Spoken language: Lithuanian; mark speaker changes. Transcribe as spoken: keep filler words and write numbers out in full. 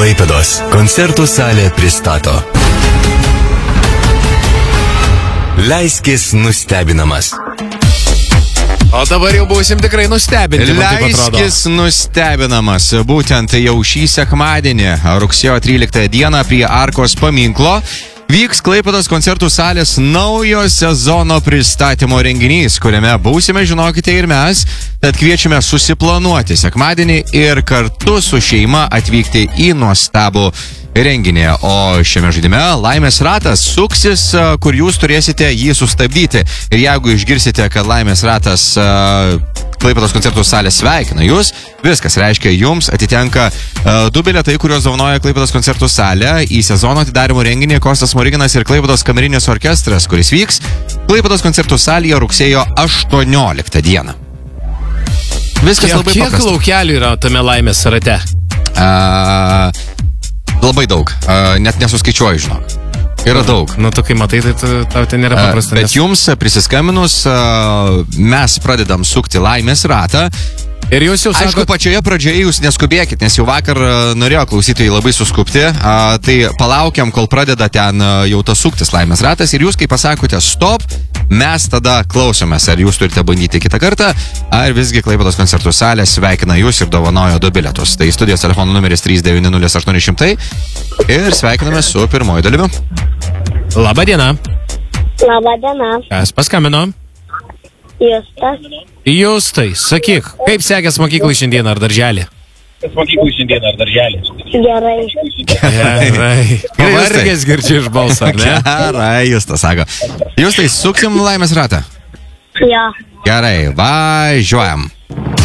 Speaker 1: Klaipėdos koncertų salė pristato. Leiskis nustebinamas.
Speaker 2: O dabar jau būsim tikrai nustebinti.
Speaker 3: Leiskis nustebinamas. Būtent jau šį sekmadienį, rugsėjo tryliktąją dieną, prie Arkos paminklo vyks Klaipėdos koncertų salės naujo sezono pristatymo renginys, kuriame būsime, žinokite, ir mes. Tad kviečiame susiplanuoti sekmadienį ir kartu su šeima atvykti į nuostabų renginį. O šiame žaidime Laimės ratas suksis, kur jūs turėsite jį sustabdyti. Ir jeigu išgirsite, kad Laimės ratas uh, Klaipėdos koncertų salė sveikina jūs, viskas reiškia, jums atitenka uh, du bilietai, kuriuos dovanoja Klaipėdos koncertų salė į sezono atidarimo renginį Kostas Smoriginas ir Klaipėdos kamerinis orkestras, kuris vyks Klaipėdos koncertų salėje rugsėjo aštuonioliktą dieną. Viskas
Speaker 2: kiek,
Speaker 3: labai
Speaker 2: kiek
Speaker 3: paprasta.
Speaker 2: Kiek laukelių yra tame Laimės rate?
Speaker 3: Uh, Labai daug, uh, net nesuskaičiuoju, žinok. Yra daug.
Speaker 2: Nu, tu kai matai, tai tu, tau tai nėra paprasta.
Speaker 3: Uh, bet nes... jums prisiskambinus, uh, mes pradedam sukti Laimės ratą.
Speaker 2: Ir jūs jau sakot...
Speaker 3: Aišku, pačioje pradžioje jūs neskubėkit, nes jau vakar uh, norėjo klausytojai labai suskupti. Uh, tai palaukiam, kol pradeda ten uh, jau tas suktis Laimės ratas. Ir jūs, kai pasakote stop, mes tada klausomės, ar jūs turite bandyti kitą kartą, ar visgi Klaipėdos koncertų salė sveikina jūs ir dovanojo du bilietus. Tai studijos telefonų numeris trys devyni nulis aštuoni šimtai ir sveikiname su pirmoju dalyviu.
Speaker 2: Labą dieną.
Speaker 4: Labą dieną.
Speaker 2: Kas paskambino?
Speaker 4: Justas.
Speaker 2: Justai, sakyk, kaip sekės mokyklai šiandien ar darželį?
Speaker 5: Mokyklai šiandien ar darželį?
Speaker 4: Gerai.
Speaker 2: Gerai. Pavargęs girdžiu iš balso, ar ne?
Speaker 3: Gerai, Justas sako. Justai, suksim Laimės ratą?
Speaker 4: Jo.
Speaker 3: Gerai, važiuojam.